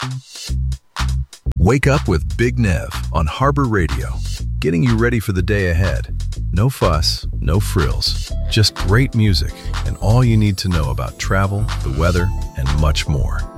Wake up with Big Nev on Harbor Radio, getting you ready for the day ahead. No fuss, no frills, just great music and all you need to know about travel, the weather, and much more.